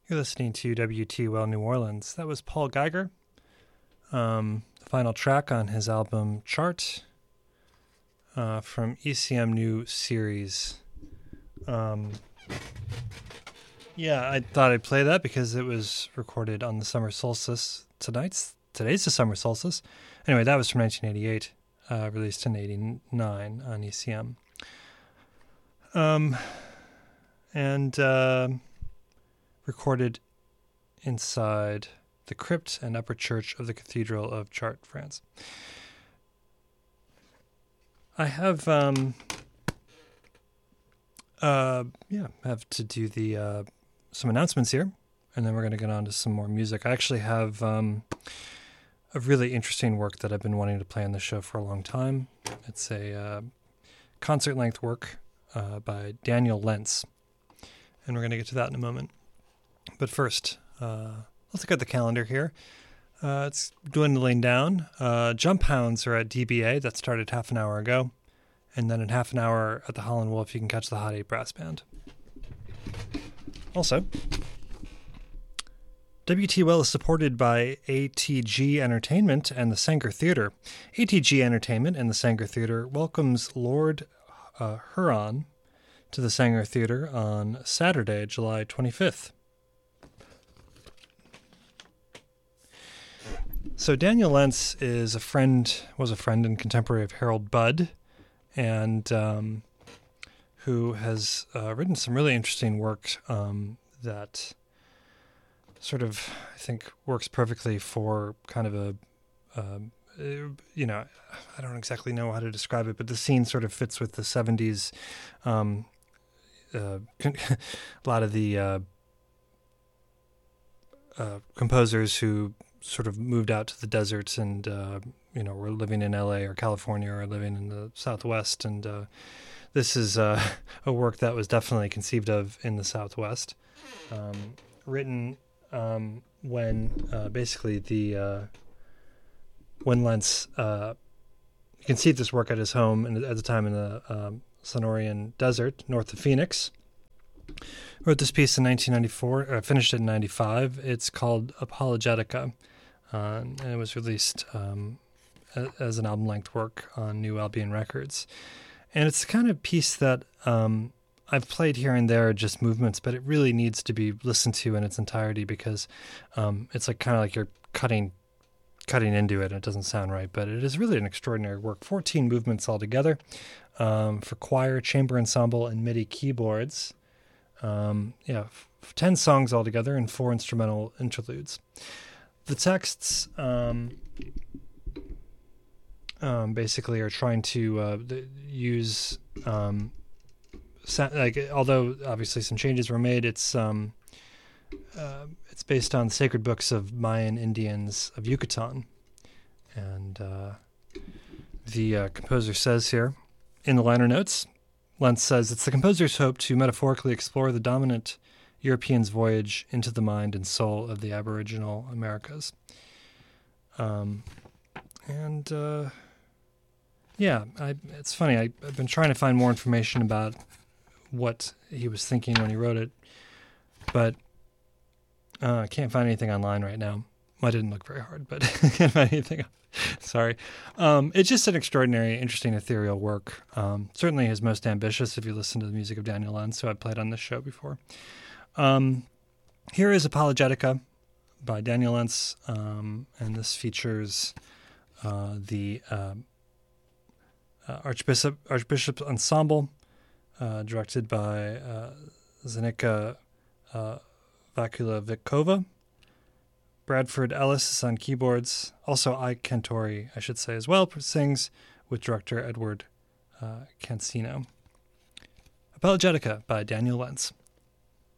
You're listening to WTOL New Orleans. That was Paul Geiger. The final track on his album Chart from ECM New Series. Yeah, I thought I'd play that because it was recorded on the summer solstice. Today's the summer solstice. Anyway, that was from 1988, released in 89 on ECM. And recorded inside the crypt and upper church of the Cathedral of Chartres, France. I have to do the some announcements here, and then we're going to get on to some more music. I actually have a really interesting work that I've been wanting to play on the show for a long time. It's a concert-length work by Daniel Lentz, and we're going to get to that in a moment. But first, let's look at the calendar here. It's dwindling down. Jump Hounds are at DBA. That started half an hour ago. And then in half an hour at the Holland Wolf, you can catch the Hot 8 Brass Band. Also, WTOL is supported by ATG Entertainment and the Sanger Theatre. ATG Entertainment and the Sanger Theatre welcomes Lord Huron to the Sanger Theatre on Saturday, July 25th. So Daniel Lentz was a friend and contemporary of Harold Budd, and who has written some really interesting work that sort of, I think, works perfectly for kind of a, I don't exactly know how to describe it, but the scene sort of fits with the 70s. A lot of the composers who sort of moved out to the deserts and, were living in LA or California or living in the Southwest. And this is a work that was definitely conceived of in the Southwest, written when Lentz conceived this work at his home and at the time in the Sonoran Desert, north of Phoenix. Wrote this piece in 1994, finished it in 95. It's called Apologetica. And it was released as an album-length work on New Albion Records. And it's the kind of piece that I've played here and there, just movements, but it really needs to be listened to in its entirety because it's like kind of like you're cutting into it. And it doesn't sound right, but it is really an extraordinary work. 14 movements altogether for choir, chamber ensemble, and MIDI keyboards. 10 songs altogether and 4 instrumental interludes. The texts basically are trying to use, although obviously some changes were made, it's based on the sacred books of Mayan Indians of Yucatan. And the composer says here in the liner notes, Lentz says, it's the composer's hope to metaphorically explore the dominant Europeans' voyage into the mind and soul of the Aboriginal Americas. It's funny. I've been trying to find more information about what he was thinking when he wrote it, but I can't find anything online right now. Well, I didn't look very hard, but I can't find anything. Sorry. It's just an extraordinary, interesting, ethereal work. Certainly his most ambitious if you listen to the music of Daniel Lentz, who I've played on this show before. Here is Apologetica by Daniel Lentz, and this features the Archbishop's Ensemble, directed by Zenica Vakulovikova. Bradford Ellis is on keyboards. Also, Ike Cantori, I should say, as well, sings with director Edward Cancino. Apologetica by Daniel Lentz.